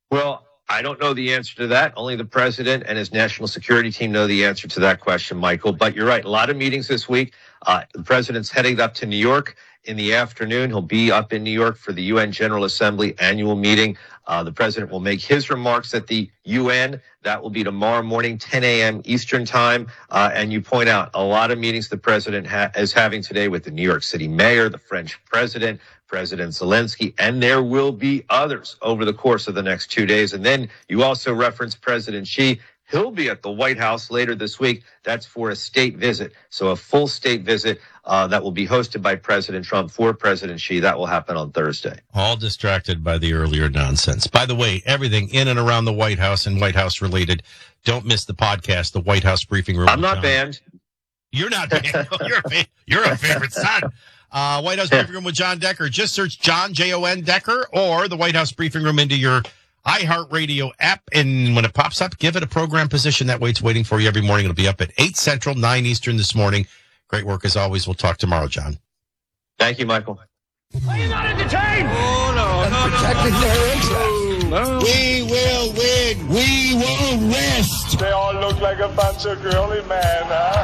Well, I don't know the answer to that. Only the president and his national security team know the answer to that question, Michael. But you're right. A lot of meetings this week. The president's heading up to New York in the afternoon. He'll be up in New York for the UN General Assembly annual meeting. The president will make his remarks at the UN. That will be tomorrow morning, 10 a.m. Eastern time. And you point out a lot of meetings the president is having today with the New York City mayor, the French president, President Zelensky, and there will be others over the course of the next 2 days. And then you also referenced President Xi. He'll be at the White House later this week. That's for a state visit. So a full state visit that will be hosted by President Trump for President Xi. That will happen on Thursday. All distracted by the earlier nonsense. By the way, everything in and around the White House and White House related. Don't miss the podcast, the White House Briefing Room. I'm not banned. You're not banned. You're a favorite son. White House Briefing Room with John Decker. Just search John, Jon Decker, or the White House Briefing Room into your iHeartRadio app, and when it pops up, give it a program position. That way it's waiting for you every morning. It'll be up at 8 Central, 9 Eastern this morning. Great work as always. We'll talk tomorrow, John. Thank you, Michael. Are you not entertained? Oh, no. Protecting their interests. No. We will win. We won't rest. They all look like a bunch of girly men,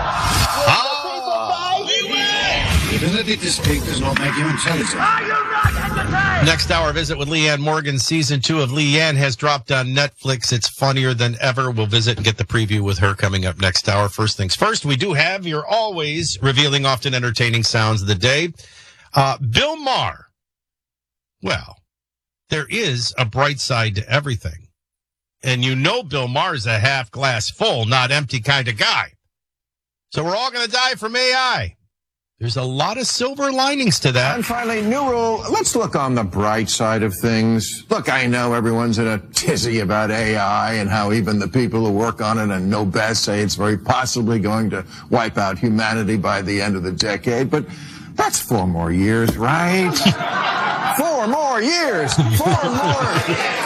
We win. The ability to speak does not make you intelligent. Are you not entertained? Next hour visit with Leanne Morgan. Season 2 of Leanne has dropped on Netflix. It's funnier than ever. We'll visit and get the preview with her coming up next hour. First things first, we do have your always revealing, often entertaining sounds of the day. Bill Maher. Well, there is a bright side to everything. And you know Bill Maher's a half glass full, not empty kind of guy. So we're all going to die from AI. There's a lot of silver linings to that. And finally, new rule. Let's look on the bright side of things. Look, I know everyone's in a tizzy about AI and how even the people who work on it and know best say it's very possibly going to wipe out humanity by the end of the decade. But that's 4 more years, right? 4 more years. 4 more.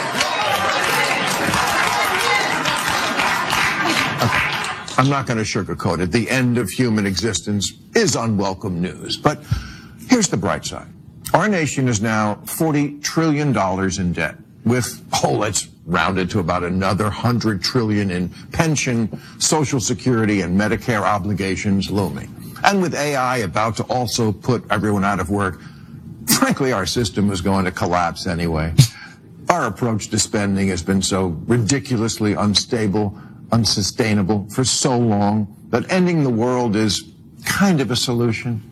I'm not going to sugarcoat it. The end of human existence is unwelcome news. But here's the bright side. Our nation is now $40 trillion in debt, with, let's round it to about another $100 trillion in pension, Social Security, and Medicare obligations looming. And with AI about to also put everyone out of work, frankly, our system is going to collapse anyway. Our approach to spending has been so ridiculously unstable, unsustainable for so long that ending the world is kind of a solution.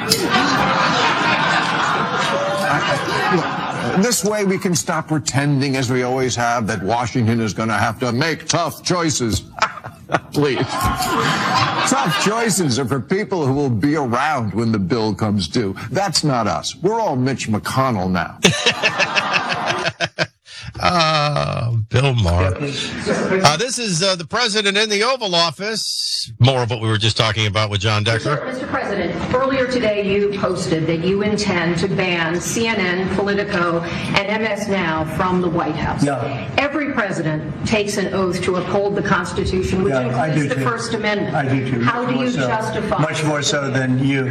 This way we can stop pretending, as we always have, that Washington is going to have to make tough choices. Please. Tough choices are for people who will be around when the bill comes due. That's not us. We're all Mitch McConnell now. Bill Maher. This is the president in the Oval Office. More of what we were just talking about with John Decker. Mr. President, earlier today you posted that you intend to ban CNN, Politico, and MS Now from the White House. Yeah. Every president takes an oath to uphold the Constitution, which includes the First Amendment. I do too. How do you justify? Much more so than you.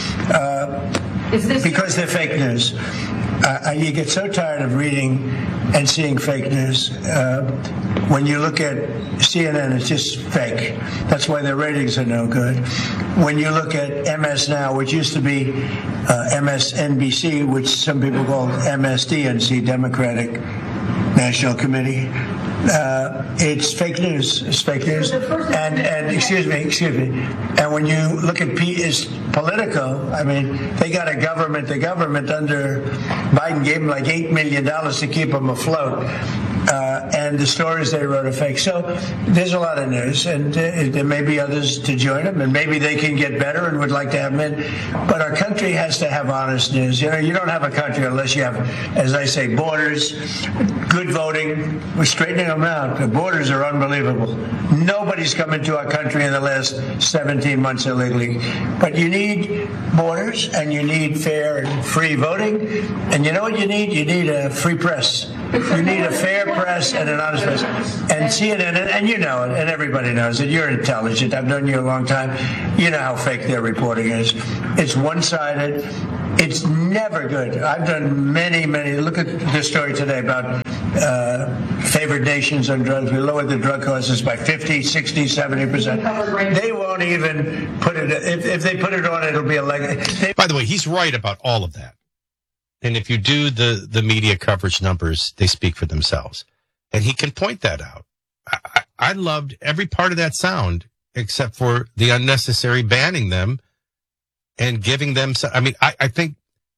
Because they're fake news. You get so tired of reading and seeing fake news. When you look at CNN, it's just fake. That's why their ratings are no good. When you look at MS Now, which used to be MSNBC, which some people call MSDNC, Democratic National Committee, it's fake news. It's fake news. And excuse me. And when you look at Politico, I mean, they got the government under Biden gave them like $8 million to keep them afloat. And the stories they wrote are fake. So there's a lot of news, and there may be others to join them, and maybe they can get better and would like to have them in. But our country has to have honest news. You know, you don't have a country unless you have, as I say, borders, good voting. We're straightening them out. The borders are unbelievable. Nobody's come into our country in the last 17 months illegally. But you need borders, and you need fair and free voting. And you know what you need? You need a free press. You need a fair press and an honest press. And CNN, and you know it, and everybody knows it. You're intelligent. I've known you a long time. You know how fake their reporting is. It's one-sided. It's never good. I've done many. Look at this story today about favored nations on drugs. We lowered the drug costs by 50, 60, 70%. They won't even put it, if they put it on, it'll be a leg. By the way, he's right about all of that. And if you do the media coverage numbers, they speak for themselves. And he can point that out. I loved every part of that sound except for the unnecessary banning them and giving them. I mean, I think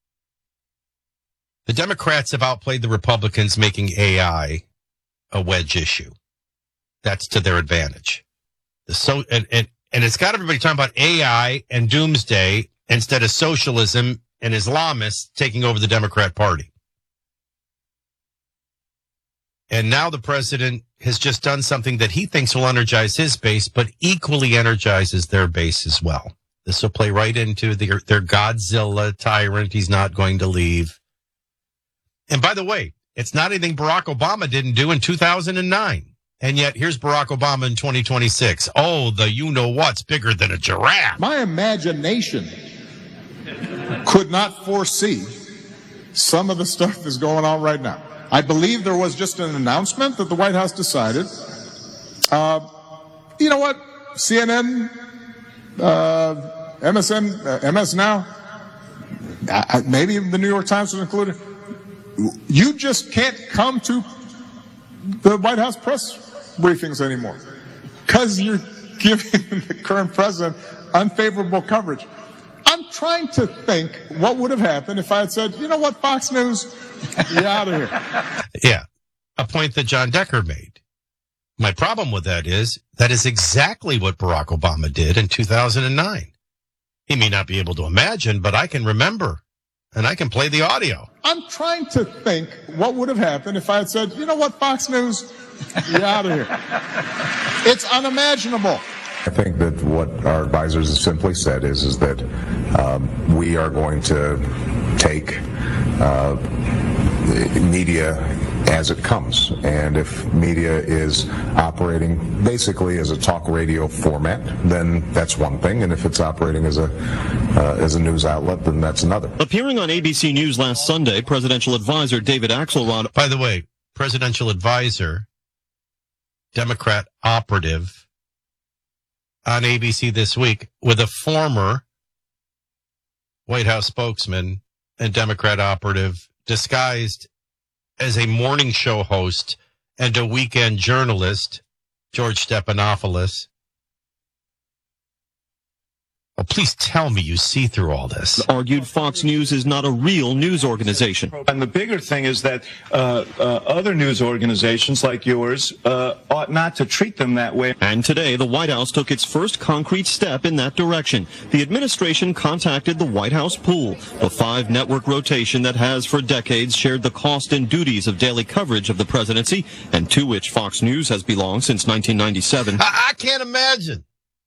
the Democrats have outplayed the Republicans making AI a wedge issue. That's to their advantage. And it's got everybody talking about AI and doomsday instead of socialism and Islamists taking over the Democrat Party. And now the president has just done something that he thinks will energize his base, but equally energizes their base as well. This will play right into their Godzilla tyrant. He's not going to leave. And by the way, it's not anything Barack Obama didn't do in 2009. And yet here's Barack Obama in 2026. Oh, the you-know-what's bigger than a giraffe. My imagination could not foresee some of the stuff that's going on right now. I believe there was just an announcement that the White House decided, you know what, CNN, MSN, MS Now, maybe the New York Times was included. You just can't come to the White House press briefings anymore because you're giving the current president unfavorable coverage. I'm trying to think what would have happened if I had said, you know what, Fox News, you're out of here. Yeah, a point that John Decker made. My problem with that is exactly what Barack Obama did in 2009. He may not be able to imagine, but I can remember, and I can play the audio. I'm trying to think what would have happened if I had said, you know what, Fox News, you're out of here. It's unimaginable. I think that what our advisors have simply said is that we are going to take media as it comes, and if media is operating basically as a talk radio format, then that's one thing, and if it's operating as a news outlet, then that's another. Appearing on ABC News last Sunday, presidential advisor David Axelrod. By the way, presidential advisor, Democrat operative, on ABC This Week with a former White House spokesman and Democrat operative disguised as a morning show host and a weekend journalist, George Stephanopoulos. Oh, please tell me you see through all this. Argued Fox News is not a real news organization. And the bigger thing is that other news organizations like yours ought not to treat them that way. And today, the White House took its first concrete step in that direction. The administration contacted the White House Pool, the 5-network rotation that has for decades shared the cost and duties of daily coverage of the presidency, and to which Fox News has belonged since 1997. I can't imagine.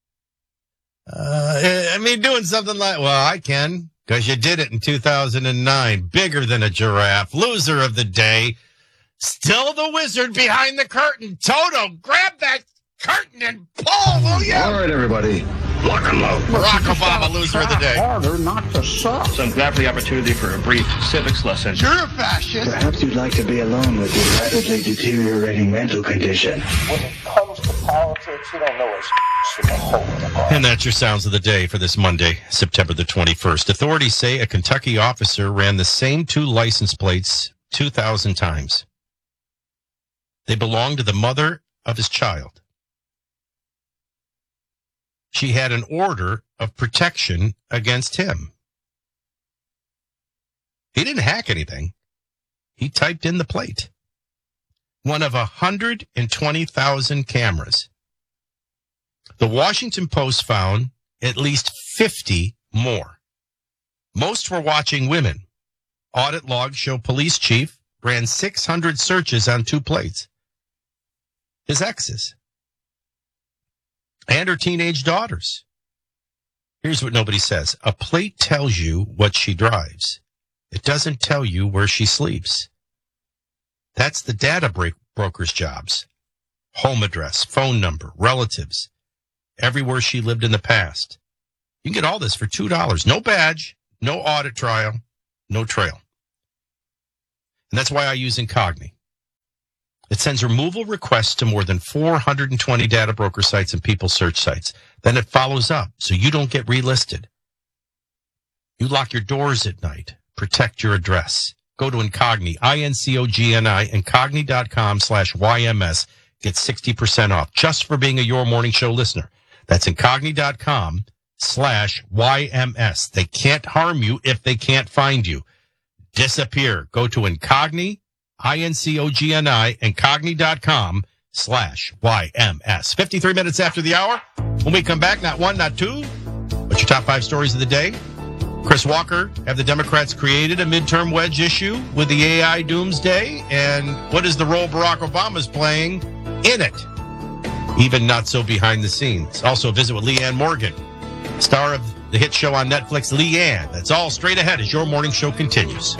Doing something like, well, I can, because you did it in 2009. Bigger than a giraffe. Loser of the day. Still the wizard behind the curtain. Toto, grab that curtain and pull, will you? All right, everybody. Lock and load. Barack Obama, loser of the day. Harder not to suck. So I'm glad for the opportunity for a brief civics lesson. You're a fascist. Perhaps you'd like to be alone with your rapidly deteriorating mental condition. When it comes to politics, you don't know what's in the hole in the bar. And that's your sounds of the day for this Monday, September the 21st. Authorities say a Kentucky officer ran the same 2 license plates 2,000 times. They belonged to the mother of his child. She had an order of protection against him. He didn't hack anything. He typed in the plate. One of 120,000 cameras. The Washington Post found at least 50 more. Most were watching women. Audit logs show police chief ran 600 searches on 2 plates. His exes. And her teenage daughters. Here's what nobody says. A plate tells you what she drives. It doesn't tell you where she sleeps. That's the data broker's jobs. Home address, phone number, relatives, everywhere she lived in the past. You can get all this for $2. No badge, no audit trial, no trail. And that's why I use Incogni. It sends removal requests to more than 420 data broker sites and people search sites. Then it follows up so you don't get relisted. You lock your doors at night. Protect your address. Go to Incogni, I-N-C-O-G-N-I, Incogni.com/YMS. Get 60% off just for being a Your Morning Show listener. That's Incogni.com/YMS. They can't harm you if they can't find you. Disappear. Go to Incogni, I-N-C-O-G-N-I, Incogni.com/YMS. 53 minutes after the hour. When we come back, not one, not two, but your top 5 stories of the day. Chris Walker, have the Democrats created a midterm wedge issue with the AI doomsday? And what is the role Barack Obama's playing in it? Even not so behind the scenes. Also, visit with Leanne Morgan, star of the hit show on Netflix, Leanne. That's all straight ahead as Your Morning Show continues.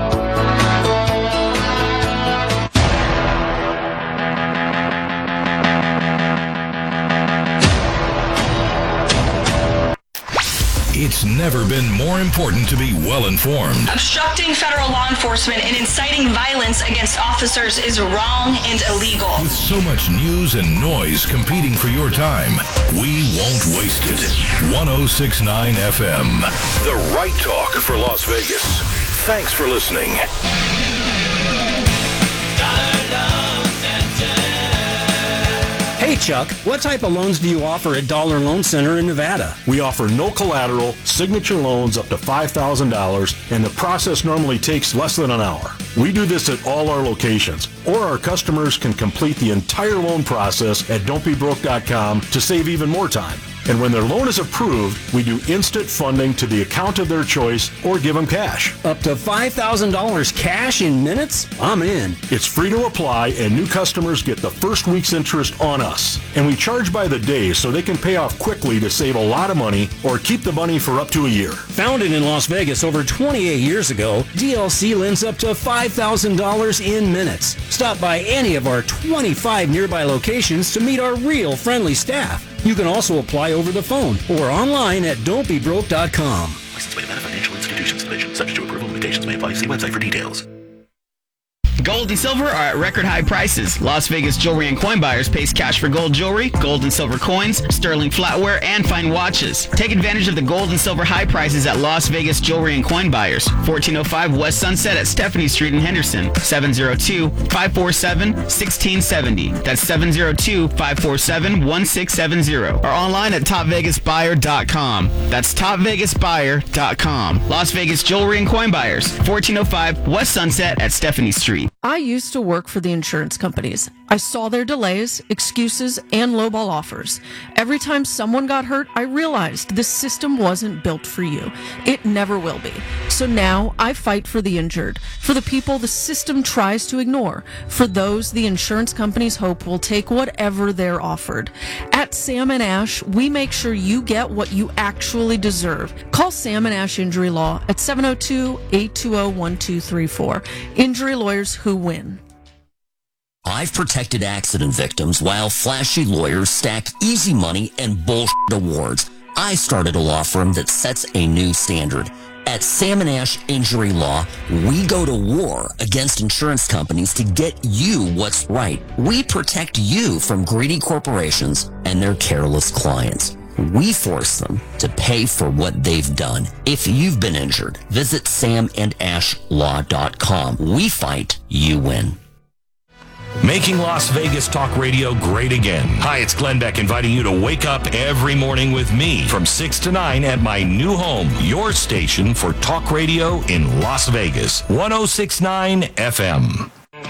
It's never been more important to be well-informed. Obstructing federal law enforcement and inciting violence against officers is wrong and illegal. With so much news and noise competing for your time, we won't waste it. 106.9 FM. The right talk for Las Vegas. Thanks for listening. Hey, Chuck, what type of loans do you offer at Dollar Loan Center in Nevada? We offer no collateral, signature loans up to $5,000, and the process normally takes less than an hour. We do this at all our locations, or our customers can complete the entire loan process at don'tbebroke.com to save even more time. And when their loan is approved, we do instant funding to the account of their choice or give them cash. Up to $5,000 cash in minutes? I'm in. It's free to apply, and new customers get the first week's interest on us. And we charge by the day so they can pay off quickly to save a lot of money or keep the money for up to a year. Founded in Las Vegas over 28 years ago, DLC lends up to $5,000 in minutes. Stop by any of our 25 nearby locations to meet our real friendly staff. You can also apply over the phone or online at don'tbebroke.com. Licensed by Nevada Financial Institutions Division. Subject to approval. Limitations may apply. See website for details. Gold and silver are at record high prices. Las Vegas Jewelry and Coin Buyers pays cash for gold jewelry, gold and silver coins, sterling flatware, and fine watches. Take advantage of the gold and silver high prices at Las Vegas Jewelry and Coin Buyers. 1405 West Sunset at Stephanie Street in Henderson. 702-547-1670. That's 702-547-1670. Or online at topvegasbuyer.com. That's topvegasbuyer.com. Las Vegas Jewelry and Coin Buyers. 1405 West Sunset at Stephanie Street. I used to work for the insurance companies. I saw their delays, excuses, and lowball offers. Every time someone got hurt, I realized this system wasn't built for you. It never will be. So now I fight for the injured, for the people the system tries to ignore, for those the insurance companies hope will take whatever they're offered. At Sam & Ash, we make sure you get what you actually deserve. Call Sam & Ash Injury Law at 702-820-1234. Injury lawyers who win. I've protected accident victims while flashy lawyers stack easy money and bullshit awards. I started a law firm that sets a new standard. At Sam & Ash Injury Law, we go to war against insurance companies to get you what's right. We protect you from greedy corporations and their careless clients. We force them to pay for what they've done. If you've been injured, visit samandashlaw.com. We fight, you win. Making Las Vegas talk radio great again. Hi, it's Glenn Beck inviting you to wake up every morning with me from 6 to 9 at my new home, your station for talk radio in Las Vegas. 106.9 FM.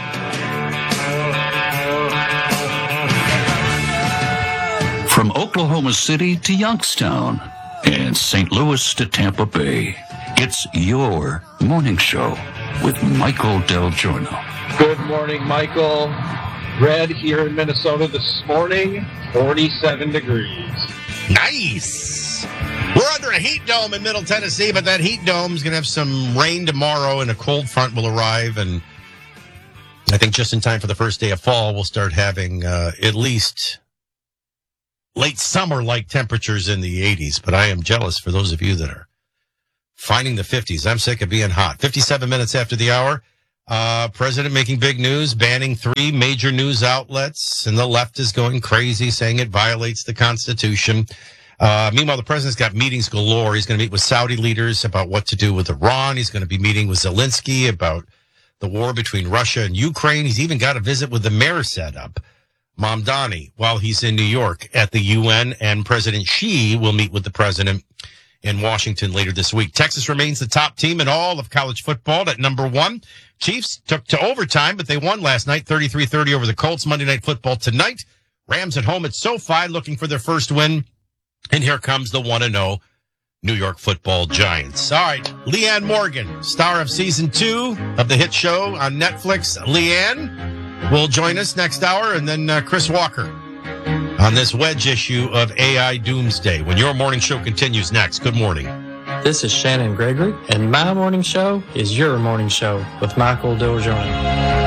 From Oklahoma City to Youngstown and St. Louis to Tampa Bay, it's your morning show with Michael Del Giorno. Good morning, Michael. Red here in Minnesota this morning, 47 degrees. Nice. We're under a heat dome in Middle Tennessee, but that heat dome is going to have some rain tomorrow, and a cold front will arrive. And I think just in time for the first day of fall, we'll start having at least late summer-like temperatures in the 80s. But I am jealous for those of you that are finding the 50s. I'm sick of being hot. 57 minutes after the hour. President making big news, banning 3 major news outlets, and the left is going crazy, saying it violates the Constitution. Meanwhile, the president's got meetings galore. He's going to meet with Saudi leaders about what to do with Iran. He's going to be meeting with Zelensky about the war between Russia and Ukraine. He's even got a visit with the mayor set up, Mamdani, while he's in New York at the UN, and President Xi will meet with the president in Washington later this week. Texas remains the top team in all of college football at number 1. Chiefs took to overtime, but they won last night, 33-30 over the Colts. Monday Night Football tonight. Rams at home at SoFi looking for their first win. And here comes the 1-0 New York Football Giants. All right, Leanne Morgan, star of season 2 of the hit show on Netflix. Leanne will join us next hour, and then Chris Walker on this wedge issue of AI Doomsday when your morning show continues next. Good morning. This is Shannon Gregory, and my morning show is your morning show with Michael Dilgeron.